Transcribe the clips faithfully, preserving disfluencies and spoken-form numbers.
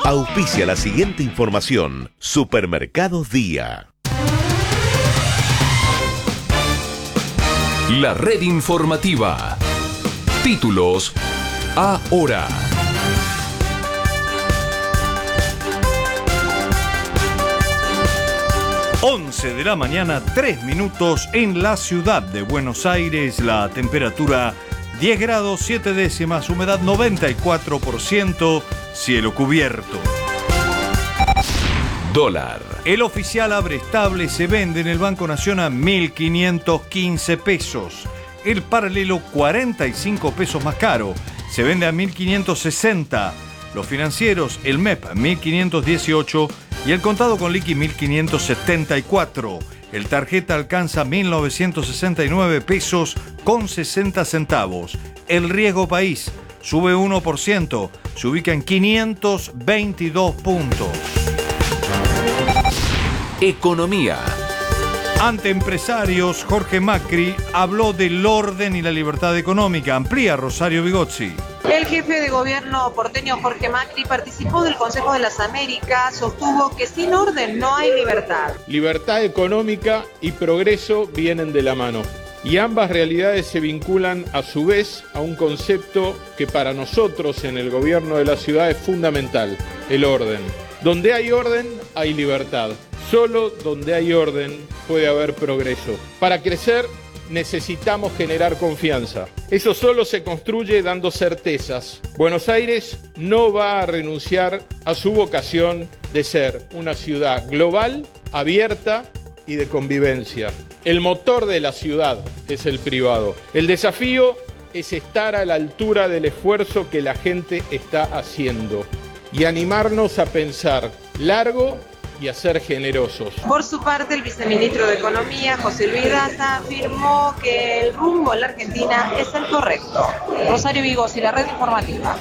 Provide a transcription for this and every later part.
Auspicia la siguiente información. Supermercados Día. La red informativa. Títulos ahora. once de la mañana, tres minutos en la ciudad de Buenos Aires. La temperatura diez grados, siete décimas, humedad noventa y cuatro por ciento, cielo cubierto. Dólar. El oficial abre estable, se vende en el Banco Nación a mil quinientos quince pesos. El paralelo cuarenta y cinco pesos más caro, se vende a mil quinientos sesenta. Los financieros, el M E P mil quinientos dieciocho y el contado con liqui mil quinientos setenta y cuatro. El tarjeta alcanza mil novecientos sesenta y nueve pesos con sesenta centavos. El riesgo país sube uno por ciento, se ubica en quinientos veintidós puntos. Economía. Ante empresarios, Jorge Macri habló del orden y la libertad económica. Amplía Rosario Bigozzi. El jefe de gobierno porteño Jorge Macri participó del Consejo de las Américas, sostuvo que sin orden no hay libertad. Libertad económica y progreso vienen de la mano. Y ambas realidades se vinculan a su vez a un concepto que para nosotros en el gobierno de la ciudad es fundamental, el orden. Donde hay orden, hay libertad. Solo donde hay orden puede haber progreso. Para crecer necesitamos generar confianza. Eso solo se construye dando certezas. Buenos Aires no va a renunciar a su vocación de ser una ciudad global, abierta y de convivencia. El motor de la ciudad es el privado. El desafío es estar a la altura del esfuerzo que la gente está haciendo y animarnos a pensar largo y a ser generosos. Por su parte, el viceministro de Economía, José Luis Daza, afirmó que el rumbo en la Argentina es el correcto. Rosario Bigozzi, la red informativa.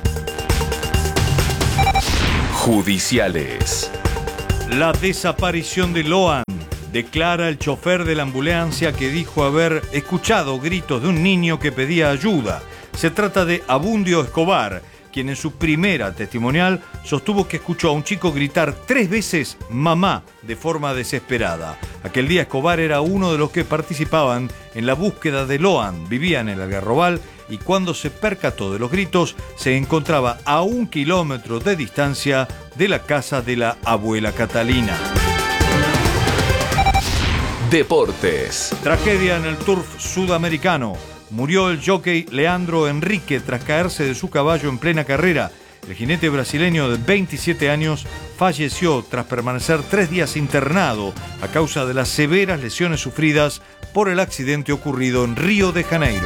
Judiciales. La desaparición de Loan. Declara el chofer de la ambulancia que dijo haber escuchado gritos de un niño que pedía ayuda. Se trata de Abundio Escobar, quien en su primera testimonial sostuvo que escuchó a un chico gritar tres veces mamá de forma desesperada. Aquel día Escobar era uno de los que participaban en la búsqueda de Loan, vivía en el Algarrobal y cuando se percató de los gritos se encontraba a un kilómetro de distancia de la casa de la abuela Catalina. Deportes. Tragedia en el turf sudamericano. Murió el jockey Leandro Enrique tras caerse de su caballo en plena carrera. El jinete brasileño de veintisiete años falleció tras permanecer tres días internado a causa de las severas lesiones sufridas por el accidente ocurrido en Río de Janeiro.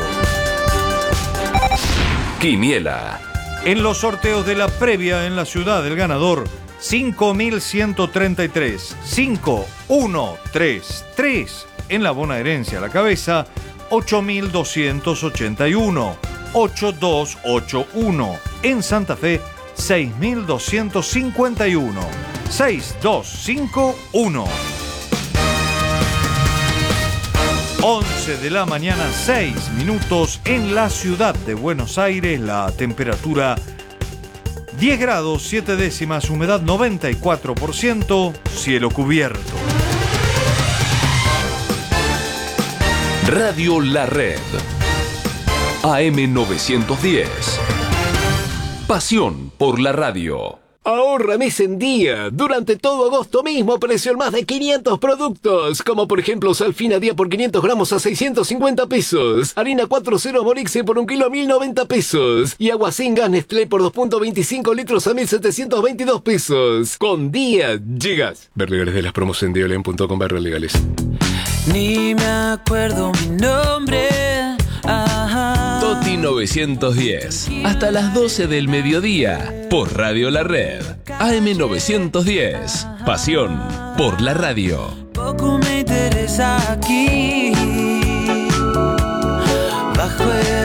Quiniela. En los sorteos de la previa en la ciudad, el ganador cinco mil ciento treinta y tres, cinco uno tres tres. En la bonaerense a la cabeza ocho mil doscientos ochenta y uno, ocho dos ocho uno. En Santa Fe seis mil doscientos cincuenta y uno, seis dos cinco uno. once de la mañana, seis minutos en la ciudad de Buenos Aires. La temperatura diez grados, siete décimas, humedad noventa y cuatro por ciento, cielo cubierto. Radio La Red. A M novecientos diez. Pasión por la radio. Ahorra mes en día. Durante todo agosto mismo precio en más de quinientos productos. Como por ejemplo Salfina Día por quinientos gramos a seiscientos cincuenta pesos. Harina cuatro cero Morixe por un kilo a mil noventa pesos. Y agua sin gas Nestlé por dos punto veinticinco litros a mil setecientos veintidós pesos. Con día llegas. Ver legales de las promos en diolen punto com barra legales. Ni me acuerdo mi nombre. Ajá. Toti novecientos diez. Hasta las doce del mediodía. Por Radio La Red. A M novecientos diez. Pasión por la radio. Poco me interesa aquí. Bajo el sol.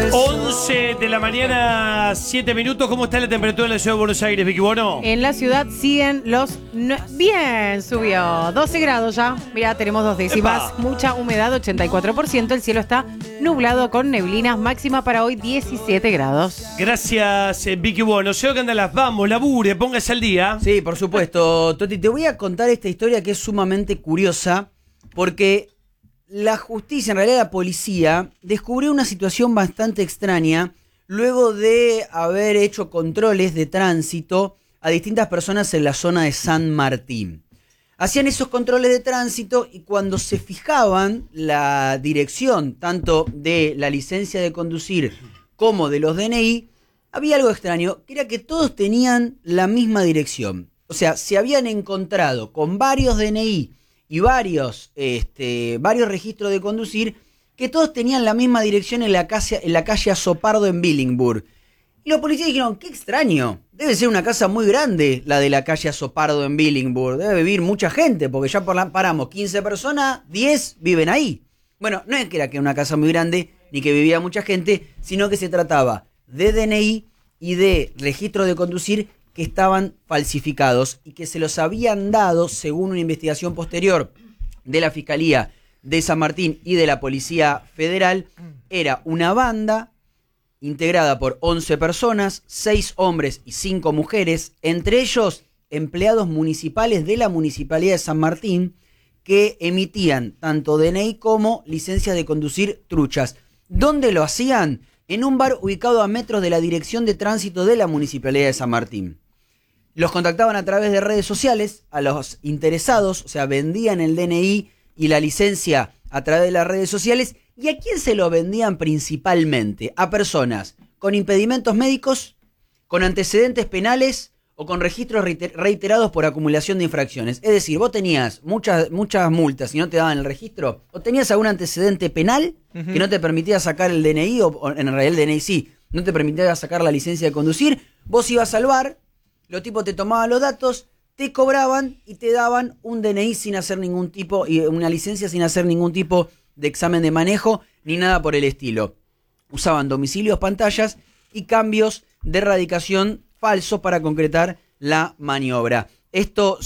once de la mañana, siete minutos. ¿Cómo está la temperatura en la ciudad de Buenos Aires, Vicky Bono? En la ciudad siguen los... No... Bien, subió. doce grados ya. Mirá, tenemos dos décimas. ¡Epa! Mucha humedad, ochenta y cuatro por ciento. El cielo está nublado con neblinas. Máxima para hoy, diecisiete grados. Gracias, eh, Vicky Bono. Sé que andas, vamos, labure, póngase al día. Sí, por supuesto. Toti, te voy a contar esta historia que es sumamente curiosa porque la justicia, en realidad la policía, descubrió una situación bastante extraña luego de haber hecho controles de tránsito a distintas personas en la zona de San Martín. Hacían esos controles de tránsito y cuando se fijaban la dirección tanto de la licencia de conducir como de los D N I, había algo extraño, que era que todos tenían la misma dirección. O sea, se habían encontrado con varios D N I y varios, este, varios registros de conducir que todos tenían la misma dirección en la calle, en la calle Azopardo en Billingbur. Y los policías dijeron, qué extraño, debe ser una casa muy grande la de la calle Azopardo en Billingbur, debe vivir mucha gente, porque ya paramos quince personas, diez viven ahí. Bueno, no es que era que una casa muy grande, ni que vivía mucha gente, sino que se trataba de D N I y de registro de conducir que estaban falsificados y que se los habían dado, según una investigación posterior de la Fiscalía de San Martín y de la Policía Federal, era una banda integrada por once personas, seis hombres y cinco mujeres, entre ellos empleados municipales de la Municipalidad de San Martín, que emitían tanto D N I como licencias de conducir truchas. ¿Dónde lo hacían? En un bar ubicado a metros de la Dirección de Tránsito de la Municipalidad de San Martín. Los contactaban a través de redes sociales a los interesados, o sea, vendían el D N I y la licencia a través de las redes sociales. ¿Y a quién se lo vendían principalmente? A personas con impedimentos médicos, con antecedentes penales o con registros reiterados por acumulación de infracciones. Es decir, vos tenías muchas, muchas multas y no te daban el registro, o tenías algún antecedente penal uh-huh. que no te permitía sacar el D N I, o, o en realidad el D N I sí, no te permitía sacar la licencia de conducir, vos ibas al bar, los tipos te tomaban los datos, te cobraban y te daban un D N I sin hacer ningún tipo, y una licencia sin hacer ningún tipo de examen de manejo, ni nada por el estilo. Usaban domicilios, pantallas y cambios de radicación falso para concretar la maniobra. Esto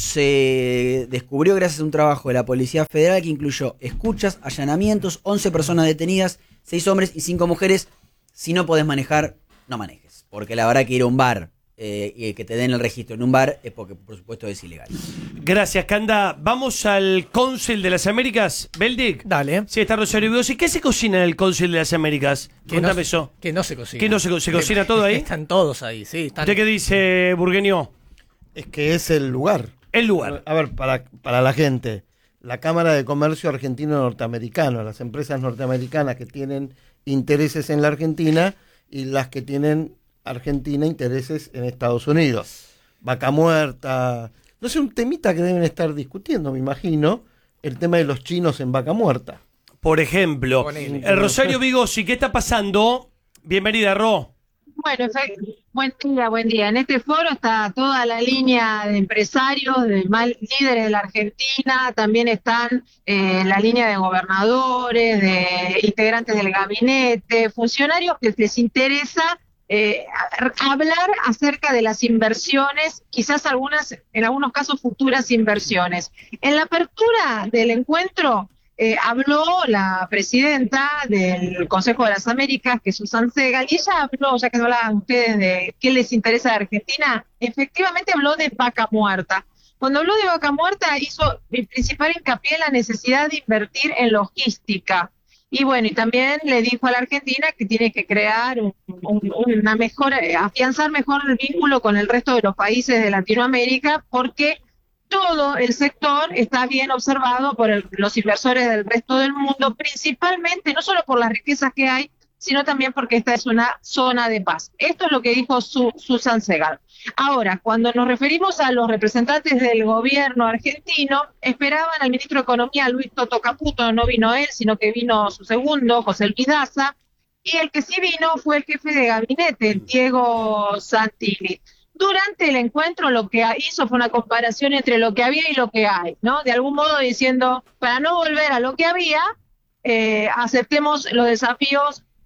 se descubrió gracias a un trabajo de la Policía Federal que incluyó escuchas, allanamientos, once personas detenidas, seis hombres y cinco mujeres. Si no podés manejar, no manejes, porque la verdad que ir a un bar eh, y que te den el registro en un bar es porque por supuesto es ilegal. Gracias, Canda. Vamos al Cónsul de las Américas, Beldic. Dale. Sí, está Rosario Vigosi. ¿Qué se cocina en el Cónsul de las Américas? Cuéntame no, eso. Que no se cocina. ¿Qué no se, se cocina todo ahí? Están todos ahí, sí. Están... ¿Usted qué dice, Burgueño? Es que es el lugar. El lugar. A ver, para, para la gente, la Cámara de Comercio Argentino-Norteamericano, las empresas norteamericanas que tienen intereses en la Argentina y las que tienen Argentina intereses en Estados Unidos. Vaca Muerta, no sé, un temita que deben estar discutiendo, me imagino, el tema de los chinos en Vaca Muerta. Por ejemplo, el Rosario Vigosi, ¿qué está pasando? Bienvenida, Ro. Bueno, buen día, buen día. En este foro está toda la línea de empresarios, de mal, líderes de la Argentina, también están eh, la línea de gobernadores, de integrantes del gabinete, funcionarios que les interesa eh, hablar acerca de las inversiones, quizás algunas, en algunos casos futuras inversiones. En la apertura del encuentro Eh, habló la presidenta del Consejo de las Américas, que es Susan Segal, y ella habló, ya que no hablaban ustedes de qué les interesa de Argentina, efectivamente habló de Vaca Muerta. Cuando habló de Vaca Muerta hizo el principal hincapié en la necesidad de invertir en logística. Y bueno, y también le dijo a la Argentina que tiene que crear un, un, una mejor, afianzar mejor el vínculo con el resto de los países de Latinoamérica, porque todo el sector está bien observado por el, los inversores del resto del mundo, principalmente no solo por las riquezas que hay, sino también porque esta es una zona de paz. Esto es lo que dijo su, Susan Segal. Ahora, cuando nos referimos a los representantes del gobierno argentino, esperaban al ministro de Economía, Luis Toto Caputo, no vino él, sino que vino su segundo, José Luis Daza, y el que sí vino fue el jefe de gabinete, Diego Santilli. Durante el encuentro lo que hizo fue una comparación entre lo que había y lo que hay, ¿no? De algún modo diciendo, para no volver a lo que había, eh, aceptemos los desafíos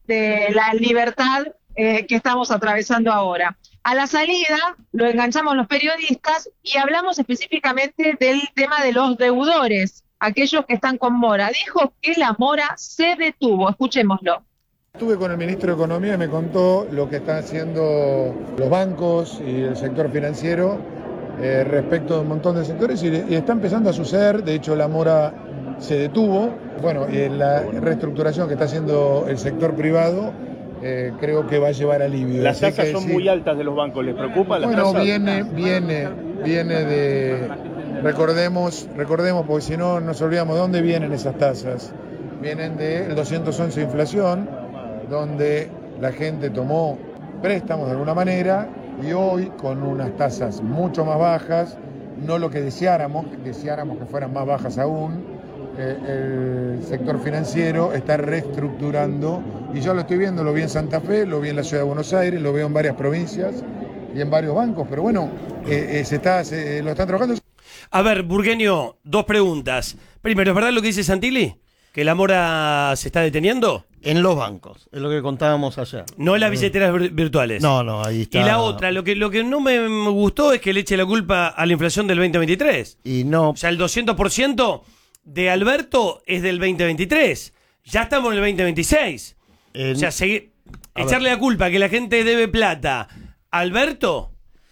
de la libertad eh, que estamos atravesando ahora. A la salida lo enganchamos los periodistas y hablamos específicamente del tema de los deudores, aquellos que están con mora. Dijo que la mora se detuvo. Escuchémoslo. Estuve con el ministro de Economía y me contó lo que están haciendo los bancos y el sector financiero eh, respecto de un montón de sectores y, y está empezando a suceder. De hecho, la mora se detuvo. Bueno, y la reestructuración que está haciendo el sector privado eh, creo que va a llevar alivio. Las Así tasas que, son sí. muy altas de los bancos, ¿les preocupa las Bueno, tasas? viene, viene, viene de... Recordemos, recordemos, porque si no nos olvidamos de dónde vienen esas tasas. Vienen del doscientos once de inflación, donde la gente tomó préstamos de alguna manera y hoy con unas tasas mucho más bajas, no lo que deseáramos, deseáramos que fueran más bajas aún, eh, el sector financiero está reestructurando y yo lo estoy viendo, lo vi en Santa Fe, lo vi en la ciudad de Buenos Aires, lo veo en varias provincias y en varios bancos, pero bueno, eh, eh, se está, se, lo están trabajando. A ver, Burgueño, dos preguntas. Primero, ¿es verdad lo que dice Santilli? ¿Que la mora se está deteniendo? En los bancos, es lo que contábamos ayer. No en las billeteras vir- virtuales. No, no, ahí está. Y la otra, lo que, lo que no me gustó es que le eche la culpa a la inflación del veinte veintitrés. Y no. O sea, el doscientos por ciento de Alberto es del veinte veintitrés. Ya estamos en el veinte veintiséis. Eh, o sea, seguir, a echarle ver. la culpa que la gente debe plata a Alberto.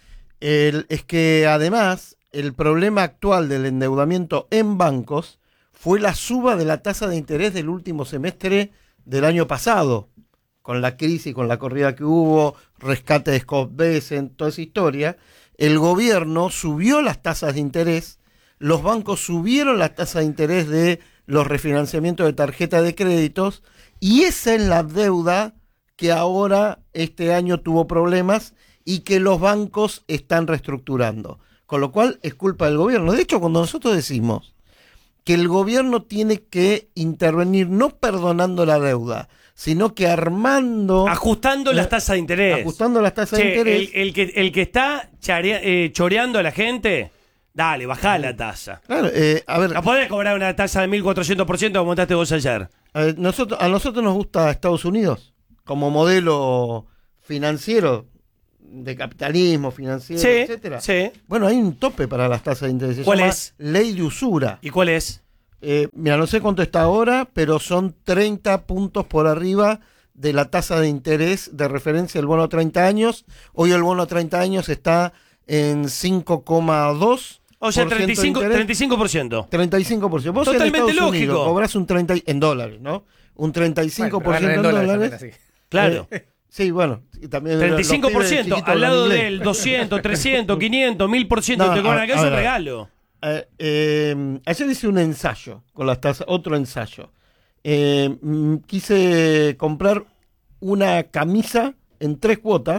El, es que además el problema actual del endeudamiento en bancos fue la suba de la tasa de interés del último semestre del año pasado, con la crisis, con la corrida que hubo, rescate de Scott-Bessent, toda esa historia. El gobierno subió las tasas de interés, los bancos subieron las tasas de interés de los refinanciamientos de tarjeta de créditos, y esa es la deuda que ahora este año tuvo problemas y que los bancos están reestructurando. Con lo cual es culpa del gobierno. De hecho, cuando nosotros decimos que el gobierno tiene que intervenir no perdonando la deuda, sino que armando... Ajustando las tasas de interés. Ajustando las tasas Che, de interés. El, el que, el que está charea- eh, choreando a la gente, dale, bajá la tasa. Claro, eh, a ver... No podés cobrar una tasa de mil cuatrocientos por ciento como montaste vos ayer. A, nosotros, a nosotros nos gusta Estados Unidos como modelo financiero, de capitalismo financiero, Sí, etcétera. sí. Bueno, hay un tope para las tasas de interés. Se ¿Cuál llama es? Ley de usura. ¿Y cuál es? Eh, mira, no sé cuánto está ahora, pero son treinta puntos por arriba de la tasa de interés de referencia del bono a treinta años. Hoy el bono a treinta años está en cinco coma dos. O sea, treinta y cinco por ciento. treinta y cinco por ciento. treinta y cinco por ciento. Vos Totalmente en Estados lógico. Unidos cobras un treinta en dólares, ¿no? Un treinta y cinco por ciento Bueno, pero en ganan en dólares. dólares también, así. Claro. Eh, sí, bueno. Y también treinta y los cinco por pibes ciento chiquitos al lado hablan inglés. del doscientos, trescientos, quinientos, mil por ciento No, te cobran a- acá, a es un ver, regalo. Eh, eh, ayer hice un ensayo con las tasas, otro ensayo. Eh, mm, quise comprar una camisa en tres cuotas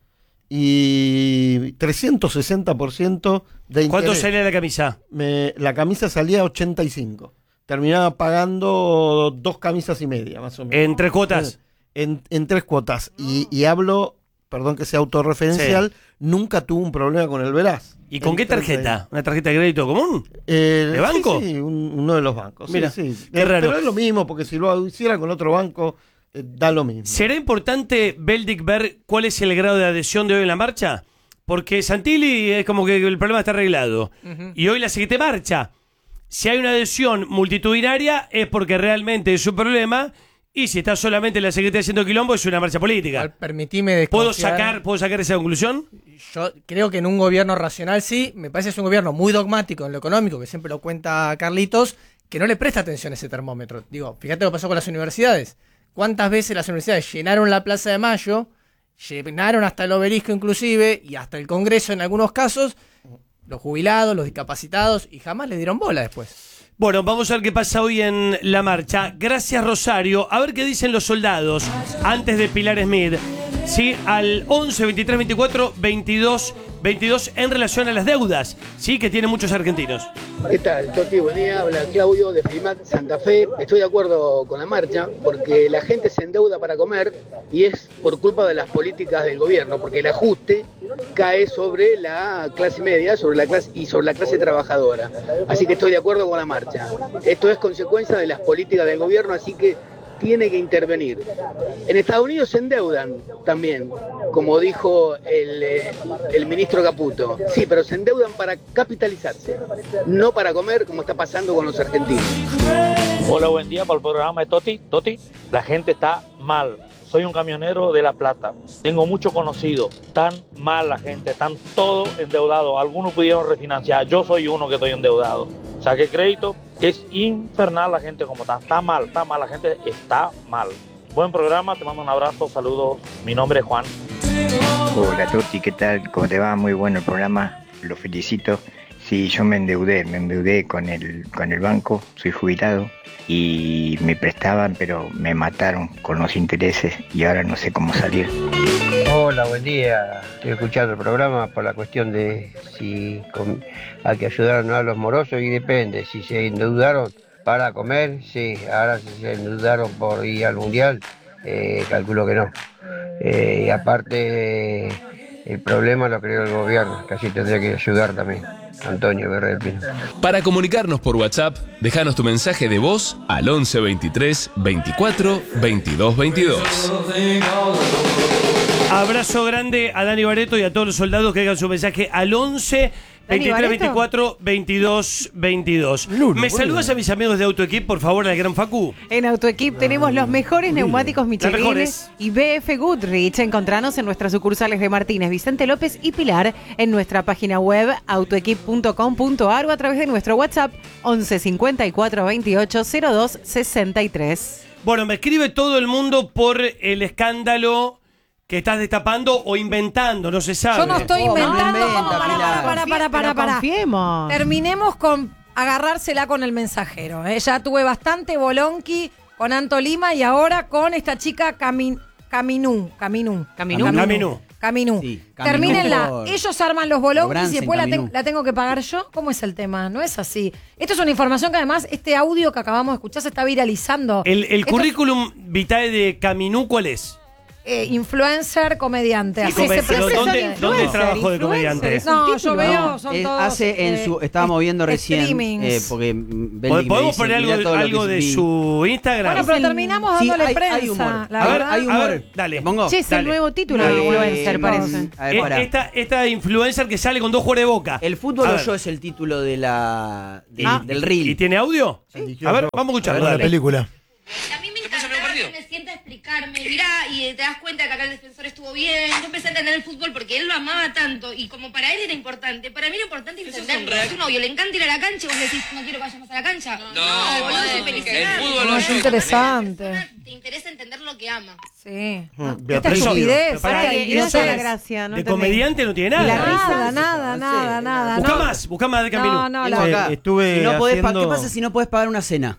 y trescientos sesenta por ciento de interés. ¿Cuánto salía la camisa? Me, la camisa salía ochenta y cinco. Terminaba pagando dos camisas y media, más o menos. ¿En tres cuotas? En, en tres cuotas. Y, y hablo, perdón que sea autorreferencial, Sí. nunca tuve un problema con el Veraz. ¿Y con El qué treinta y- tarjeta? ¿Una tarjeta de crédito común? Eh, ¿De banco? Sí, sí, un- uno de los bancos. Mira, sí, sí. qué Eh, raro. Pero es lo mismo, porque si lo hiciera con otro banco, eh, da lo mismo. ¿Será importante, Beldic, ver cuál es el grado de adhesión de hoy en la marcha? Porque Santilli es como que el problema está arreglado. Ujú. Y hoy la C G T marcha. Si hay una adhesión multitudinaria es porque realmente es un problema. Y si está solamente la C G T haciendo quilombo es una marcha política. Permitime ¿Puedo desconfiar. sacar, ¿Puedo sacar esa conclusión? Yo creo que en un gobierno racional sí, me parece que es un gobierno muy dogmático en lo económico, que siempre lo cuenta Carlitos, que no le presta atención a ese termómetro. Digo, fíjate lo que pasó con las universidades. ¿Cuántas veces las universidades llenaron la Plaza de Mayo, llenaron hasta el Obelisco inclusive, y hasta el Congreso en algunos casos, los jubilados, los discapacitados, y jamás le dieron bola después? Bueno, vamos a ver qué pasa hoy en la marcha. Gracias, Rosario. A ver qué dicen los soldados antes de Pilar Smith. Sí, al once, veintitrés, veinticuatro, veintidós, veintidós en relación a las deudas, sí, que tienen muchos argentinos. ¿Qué tal, Toti? Buen día, habla Claudio de Frimat Santa Fe. Estoy de acuerdo con la marcha porque la gente se endeuda para comer y es por culpa de las políticas del gobierno, porque el ajuste cae sobre la clase media sobre la clase y sobre la clase trabajadora. Así que estoy de acuerdo con la marcha. Esto es consecuencia de las políticas del gobierno, así que tiene que intervenir. En Estados Unidos se endeudan también, como dijo el, eh, el ministro Caputo. Sí, pero se endeudan para capitalizarse, no para comer como está pasando con los argentinos. Hola, buen día para el programa de Toti. Toti, la gente está mal. Soy un camionero de La Plata. Tengo muchos conocidos. Están mal la gente, están todos endeudados. Algunos pudieron refinanciar. Yo soy uno que estoy endeudado. Saqué crédito. Es infernal la gente como está. Está mal, está mal. La gente está mal. Buen programa, te mando un abrazo, saludos. Mi nombre es Juan. Hola Toti, ¿qué tal? ¿Cómo te va? Muy bueno el programa. Lo felicito. Sí, yo me endeudé, me endeudé con el, con el banco, soy jubilado y me prestaban, pero me mataron con los intereses y ahora no sé cómo salir. Hola, buen día. Estoy escuchando el programa por la cuestión de si com- hay que ayudar o no a los morosos y depende. Si se endeudaron para comer, sí. Ahora si se endeudaron por ir al mundial, eh, calculo que no. Eh, y aparte, el problema lo creó el gobierno, que así tendría que ayudar también. Antonio Guerra del Pino. Para comunicarnos por WhatsApp, déjanos tu mensaje de voz al once veintitrés veinticuatro veintidós veintidós. Abrazo grande a Dani Barreto y a todos los soldados que hagan su mensaje al once veintitrés veinticuatro veintidós veintidós. ¿Me saludas a mis amigos de AutoEquip, por favor, al gran Facu? En AutoEquip tenemos los mejores neumáticos Michelin mejores. y B F Goodrich. Encontranos en nuestras sucursales de Martínez, Vicente López y Pilar, en nuestra página web autoequip punto com punto ar o a través de nuestro WhatsApp once cincuenta y cuatro veintiocho cero dos sesenta y tres. Bueno, me escribe todo el mundo por el escándalo que estás destapando o inventando, no se sabe. Yo no estoy inventando. no, ¿Cómo? Para, para, para, para, para, para. Confiemos. Terminemos con agarrársela con el mensajero. ¿eh? Ya tuve bastante bolonqui con Anto Lima y ahora con esta chica Camin, Caminú. Caminú. Caminú. Caminú. Caminú. Sí, Termínenla. por- Ellos arman los bolonquis Bransen, y después la, ten- Caminú. la tengo que pagar yo. ¿Cómo es el tema? No es así. Esto es una información que además este audio que acabamos de escuchar se está viralizando. El, el Esto currículum vitae de Caminú, ¿cuál es? Eh, influencer, comediante. Sí, Así come- se pero presenta. ¿dónde- dónde trabajo de comediante? No, yo veo, son Eh, todos. hace en eh, su, estábamos viendo recién, streamings. eh, porque mm, Beldic me ¿Podemos dice, poner "Mirá algo, todo lo algo que de vi". su Instagram? Bueno, pero terminamos Sí, dándole hay- prensa. hay humor. La A ver, verdad. hay a humor. ver, dale. ¿Te pongo? Che, es el Dale. nuevo título Dale. de influencer, Eh, parece. A ver, Eh, pará. esta, esta influencer que sale con dos jugadores de Boca. El fútbol A o ver. yo es el título de la de- Ah, del reel. ¿Y tiene audio? A ver, vamos a escucharlo. dale. película. A mí me encantaba que me sienta a explicarme, mirá, y te das cuenta que acá el defensor estuvo bien. Yo empecé a entender el fútbol porque él lo amaba tanto y como para él era importante, para mí era importante entenderlo. A tu novio le encanta ir a la cancha y vos decís, no quiero que vayas más a la cancha. No, boludo, es felicidad. No, es interesante. Te interesa entender lo que ama. Sí. Esta estupidez, Pará, esta ¿y idiotez. eso de- gracia, no de entendí. comediante no tiene Y la nada. risa, Nada, nada, nada, nada. Busca no. más, busca más de Caminú. No, no, Tengo la, acá. estuve Si no podés pa- haciendo- ¿Qué pasa si no podés pagar una cena?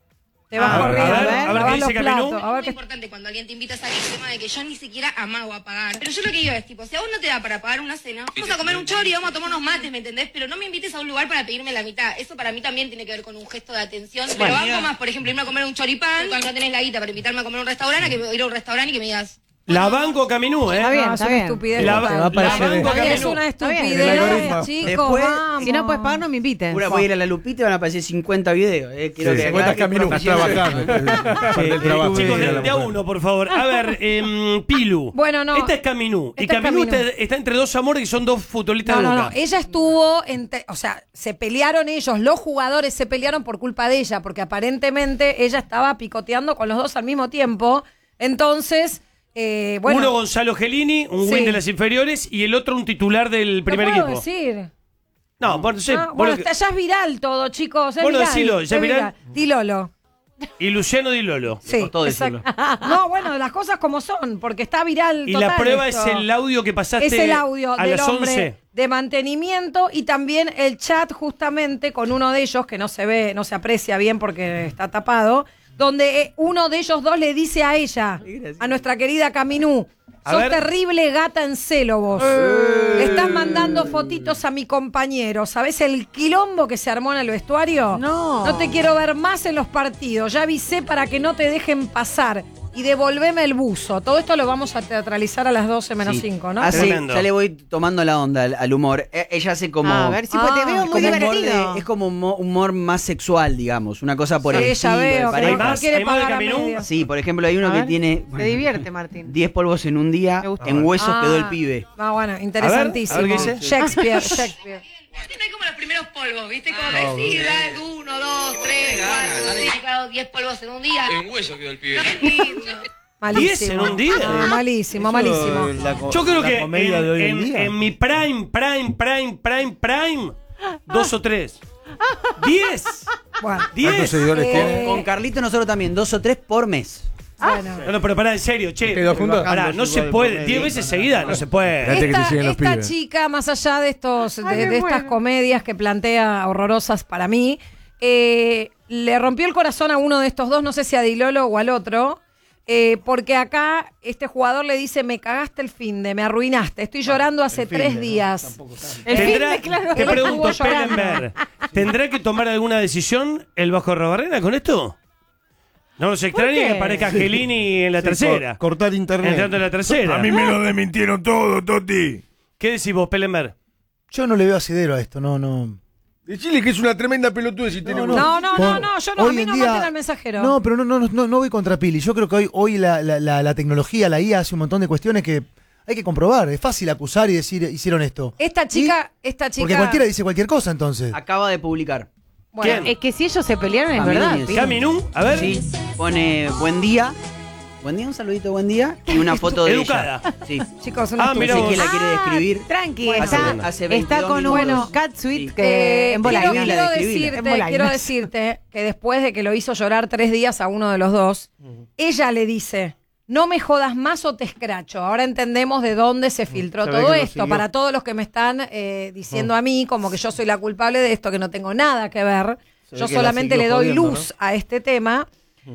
te vas A ver, corriendo, a ver, ¿eh? a ver Lavás qué los dice Caminú. platos. A ver Es qué importante cuando alguien te invita a salir, el tema de que yo ni siquiera amaba a pagar. Pero yo lo que digo es, tipo, si a vos no te da para pagar una cena, vamos a comer un chori, vamos a tomar unos mates, ¿me entendés? Pero no me invites a un lugar para pedirme la mitad. Eso para mí también tiene que ver con un gesto de atención. Pero banco más, por ejemplo, irme a comer un choripán cuando no tenés la guita para invitarme a comer a un restaurante, que ir a un restaurante y que me digas... La banco a Caminú, ¿eh? Está bien, No, es está una bien. estupidez. La, total. la va a aparecer banco a en- Es Caminú. una Está bien. estupidez, El algoritmo. chicos, Después, vamos. Si no puedes pagar, no me invites. Pura, voy a ir a la Lupita y van a aparecer cincuenta videos. Eh. Quiero Sí, que cincuenta aclare que Caminú, profesional. trabajando. Parte del Eh, trabajo. chicos, de de, la de a mujer. uno, por favor. A ver, em, Pilu. Bueno, no. Esta es Caminú. Y Esta es Caminú Caminú. está, está entre dos amores que son dos futbolistas No, de no, Boca. no. Ella estuvo, entre, o sea, se pelearon ellos, los jugadores se pelearon por culpa de ella, porque aparentemente ella estaba picoteando con los dos al mismo tiempo. Entonces, eh, bueno. Uno Gonzalo Gelini, un Sí. win de las inferiores, y el otro un titular del primer ¿Lo puedo equipo. decir? No, por, sí, Ah, vos bueno, lo que- está, ya es viral todo, chicos. Es Bueno, viral, decilo, ¿ya es viral? Dilolo. y Luciano Di Lolo. Sí, costó exacto. No, bueno, las cosas como son, porque está viral Y total la prueba esto. es el audio que pasaste Es el audio a del las hombre once. de mantenimiento y también el chat justamente con uno de ellos que no se ve, no se aprecia bien porque está tapado, donde eh, uno de ellos dos le dice a ella, a nuestra querida Caminú, A sos ver. terrible gata en celo vos. Le estás mandando fotitos a mi compañero. ¿Sabés el quilombo que se armó en el vestuario? No. No te quiero ver más en los partidos. Ya avisé para que no te dejen pasar. y devolveme el buzo. Todo esto lo vamos a teatralizar a las doce menos cinco, ¿no? Ah, sí, ya le voy tomando la onda al, al humor. E- ella hace como... A ver, si pues te veo es muy como humor divertido. de- es como humor, humor más sexual, digamos. Una cosa por Sí, el ya estilo, veo, me que parece. no- no quiere pagar a medio. Sí, por ejemplo, hay uno A que ver. tiene Te divierte, Martín. diez polvos en un día, en huesos Ah. quedó el pibe. Ah, bueno, interesantísimo. A ver, a ver qué dice. Shakespeare, Shakespeare. No hay como los primeros polvos, ¿viste? Como Ah, que sí, da uno, dos, tres, cuatro, cinco, claro, diez polvos en un día. En hueso quedó el pibe. Malísimo. ¿diez en un día? Ah, malísimo, malísimo. Yo creo la que comedia de hoy en en, día. en mi prime, prime, prime, prime, prime, dos o tres. ¿Diez? Bueno, ¿Diez? Con, con Carlito nosotros también, dos o tres por mes. Bueno. No, no, pero pará, en serio, che. ¿Te dos juntos? Pará, no se puede. Diez veces seguidas no se puede. Esta, esta chica, más allá de estos, de, Ay, me de estas muero. comedias que plantea horrorosas para mí, eh, le rompió el corazón a uno de estos dos, no sé si a Dilolo o al otro, eh, porque acá este jugador le dice, me cagaste el finde, me arruinaste, estoy llorando hace tres días. El ¿Tendrá, finde, claro, te él pregunto, estuvo llorando. Pellenberg, ¿tendrá que tomar alguna decisión el Vasco Robarrena con esto? No nos extrañe qué? que aparezca Angelini en la Sí, tercera. cor- cortar internet. Entrando en la tercera. A mí me lo desmintieron todo, Toti. ¿Qué decís vos, Pellenberg? Yo no le veo asidero a esto, no, no. Decirle que es una tremenda pelotuda si tenemos. No, no, no, Por- no, yo no, a hoy mí en no día- maten al mensajero. No, pero no, no, no, no voy contra Pili. Yo creo que hoy, hoy la, la, la, la tecnología, la I A hace un montón de cuestiones que hay que comprobar. Es fácil acusar y decir, hicieron esto. Esta chica, esta chica... Porque cualquiera dice cualquier cosa entonces. Acaba de publicar. Bueno, Es que si ellos se pelearon, es Caminú, verdad. sí. Pili. Caminú, a ver. Sí, pone buen día. Buen día, un saludito, buen día. Y una foto de Educada. ella. Sí. Chicos, Ah, No mira sé vos. quién la quiere describir. Tranqui, Bueno, está, hace- hace está veintidós con un minutos. cat suite Sí. que Eh, en quiero, Bolaños. quiero describila. decirte, En Bolaños. quiero decirte que después de que lo hizo llorar tres días a uno de los dos, ella le dice, no me jodas más o te escracho. Ahora entendemos de dónde se filtró Se ve todo que lo esto. siguió. Para todos los que me están eh, diciendo a mí como que yo soy la culpable de esto, que no tengo nada que ver, Se ve yo que la solamente siguió le doy jodiendo, luz a este tema.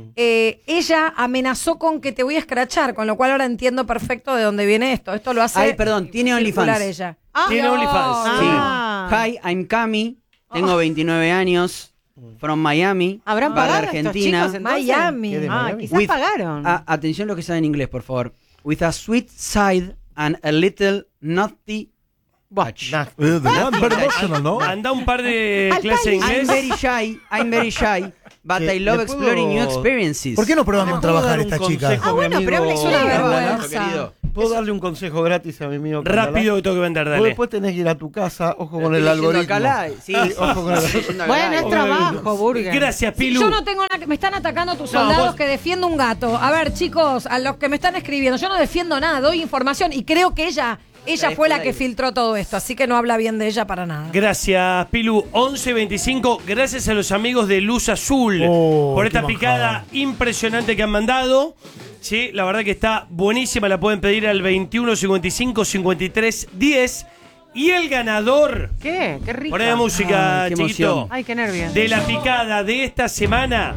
Eh, ella amenazó con que te voy a escrachar, con lo cual ahora entiendo perfecto de dónde viene esto. Esto lo hace Ay, perdón, tiene circular OnlyFans. ella. Tiene no. OnlyFans. Sí. Ah. Hi, I'm Cami. Tengo veintinueve años. From Miami. ¿Habrán para pagado Argentina. estos chicos entonces? Miami. ¿Qué de Ah, Miami? quizás With- pagaron. Ah, atención lo que sabe en inglés, por favor. With a sweet side and a little naughty watch. Eh, the one very emotional, ¿no? Anda un par de clases de I'm inglés. very shy, I'm very shy, but Que I love le puedo- exploring new experiences. ¿Por qué no probamos ¿Le a puedo trabajar dar un esta chica? consejo, Ah, mi bueno, pero amigo es una Candelazo, vergüenza. querido? ¿Puedo darle un consejo gratis a mi amigo Rápido que tengo que vender, Vos dale. después tenés que ir a tu casa, ojo con Estoy el leyendo algoritmo. acá live. Sí, ojo con el estoy leyendo acá Bueno, live. es trabajo, Burger. Gracias, Pilu. Yo no tengo nada, me están atacando tus No, soldados vos- que defiendo un gato. A ver, chicos, a los que me están escribiendo, yo no defiendo nada, doy información y creo que ella, ella La fue la dejó que ahí. filtró todo esto, así que no habla bien de ella para nada. Gracias, Pilu. once veinticinco. Gracias a los amigos de Luz Azul Oh, por qué esta majada. picada impresionante que han mandado. Sí, la verdad que está buenísima. La pueden pedir al veintiuno cincuenta y cinco cincuenta y tres diez. Y el ganador. ¿Qué? Qué rico. Poné la música, Ay, qué chiquito. emoción. Ay, qué nervios. De la picada de esta semana.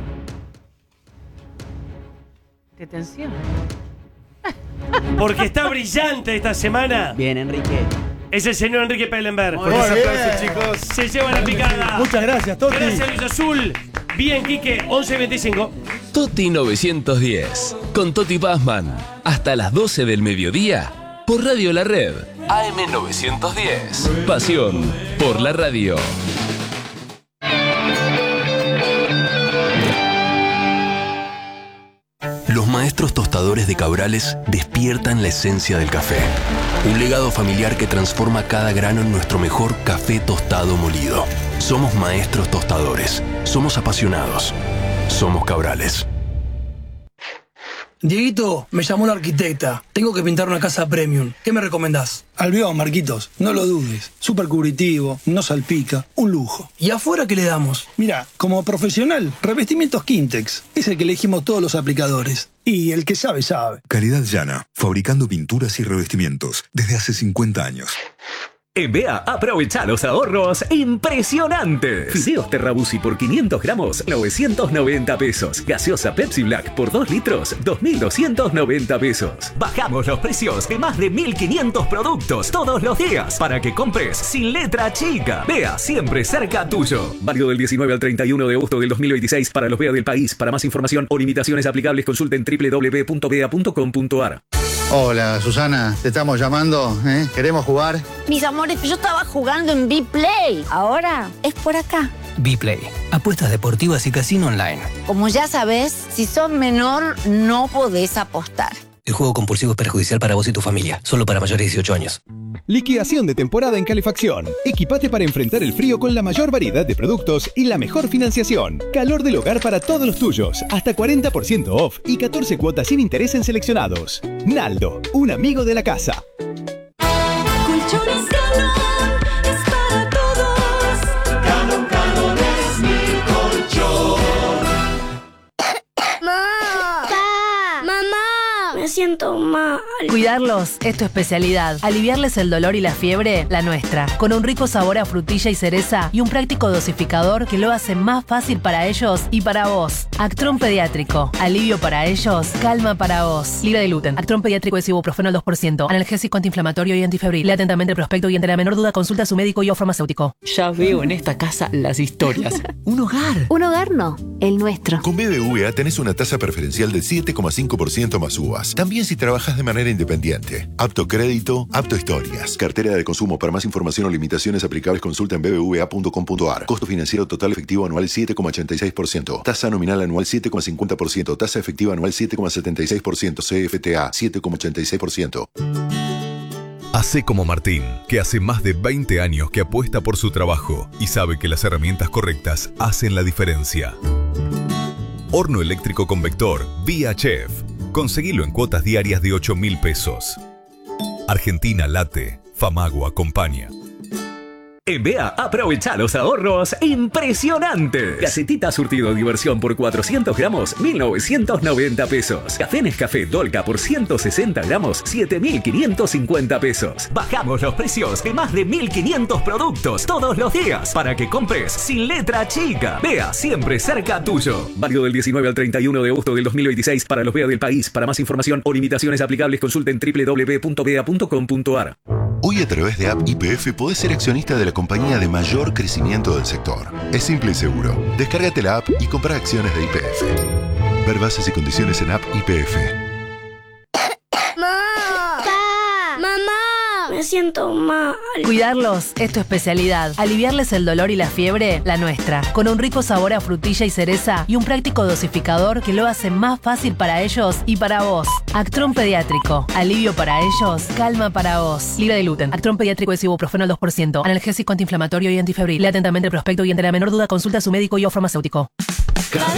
Qué tensión. Porque está brillante esta semana. Bien, Enrique. Es el señor Enrique Pellenberg. Muy bien. aplausos, chicos. Se lleva la picada. Muchas gracias, Toti. Gracias, Luz Azul. Bien, Quique. once veinticinco. Toti novecientos diez, con Toti Pazman, hasta las doce del mediodía, por Radio La Red, A M novecientos diez. Pasión por la radio. Los maestros tostadores de Cabrales despiertan la esencia del café. Un legado familiar que transforma cada grano en nuestro mejor café tostado molido. Somos maestros tostadores. Somos apasionados. Somos Cabrales. Dieguito, me llamó la arquitecta. Tengo que pintar una casa premium. ¿Qué me recomendás? Albión, Marquitos. No lo dudes. Súper cubritivo, no salpica. Un lujo. ¿Y afuera qué le damos? Mira, como profesional, revestimientos Quintex. Es el que elegimos todos los aplicadores. Y el que sabe, sabe. Calidad Llana, fabricando pinturas y revestimientos desde hace cincuenta años. En B E A, aprovecha los ahorros impresionantes. Fideos Terrabusi por quinientos gramos, novecientos noventa pesos. Gaseosa Pepsi Black por dos litros, dos mil doscientos noventa pesos. Bajamos los precios de más de mil quinientos productos todos los días para que compres sin letra chica. B E A, siempre cerca tuyo. Válido del diecinueve al treinta y uno de agosto del dos mil veintiséis para los B E A del país. Para más información o limitaciones aplicables, consulten doble u doble u doble u punto bea punto com punto a r. Hola, Susana, te estamos llamando, ¿eh? ¿Queremos jugar? Mis amores, yo estaba jugando en B-Play. Ahora es por acá. B-Play, apuestas deportivas y casino online. Como ya sabes, si sos menor, no podés apostar. El juego compulsivo es perjudicial para vos y tu familia. Solo para mayores de dieciocho años. Liquidación de temporada en calefacción. Equipate para enfrentar el frío con la mayor variedad de productos y la mejor financiación. Calor del hogar para todos los tuyos. Hasta cuarenta por ciento off y catorce cuotas sin interés en seleccionados. Naldo, un amigo de la casa. Colchones Calón es para todos. Calón, Calón es mi colchón. ¡Mamá! ¡Mamá! Me siento mal. Cuidarlos es tu especialidad. Aliviarles el dolor y la fiebre, la nuestra. Con un rico sabor a frutilla y cereza y un práctico dosificador que lo hace más fácil para ellos y para vos. Actron Pediátrico. Alivio para ellos, calma para vos. Libre de gluten. Actron Pediátrico es ibuprofeno al dos por ciento. Analgésico, antiinflamatorio y antifebril. Lee atentamente el prospecto y ante la menor duda consulta a su médico y o farmacéutico. Ya veo en esta casa las historias. Un hogar. Un hogar no, el nuestro. Con B B V A tenés una tasa preferencial del siete coma cinco por ciento más U V As. También si trabajas de manera independiente. Apto crédito, apto historias. Cartera de consumo. Para más información o limitaciones aplicables consulta en b b v a punto com punto a r. Costo financiero total efectivo anual siete coma ochenta y seis por ciento. Tasa nominal anual siete coma cincuenta por ciento. Tasa efectiva anual siete coma setenta y seis por ciento. C F T A siete coma ochenta y seis por ciento. Hacé como Martín, que hace más de veinte años que apuesta por su trabajo y sabe que las herramientas correctas hacen la diferencia. Horno eléctrico convector Vía Chef. Conseguilo en cuotas diarias de ocho mil pesos. Argentina late, Famagua acompaña. En B E A, aprovecha los ahorros impresionantes. Gacetita surtido diversión por cuatrocientos gramos, mil novecientos noventa pesos. Café Nescafé Dolca por ciento sesenta gramos, siete mil quinientos cincuenta pesos. Bajamos los precios de más de mil quinientos productos todos los días para que compres sin letra chica. B E A, siempre cerca tuyo. Válido del diecinueve al treinta y uno de agosto del dos mil veintiséis para los B E A del país. Para más información o limitaciones aplicables consulten doble u doble u doble u punto bea punto com punto a r. Hoy a través de App Y P F podés ser accionista de la compañía de mayor crecimiento del sector. Es simple y seguro. Descárgate la app y compra acciones de Y P F. Ver bases y condiciones en App Y P F. ¡Mamá! ¡Papá! ¡Mamá! Me siento mal. Cuidarlos es tu especialidad. Aliviarles el dolor y la fiebre, la nuestra. Con un rico sabor a frutilla y cereza y un práctico dosificador que lo hace más fácil para ellos y para vos. Actron Pediátrico. Alivio para ellos, calma para vos. Libre de gluten. Actron Pediátrico es ibuprofeno al dos por ciento. Analgésico, antiinflamatorio y antifebril. Lee atentamente el prospecto y ante la menor duda consulta a su médico y o farmacéutico.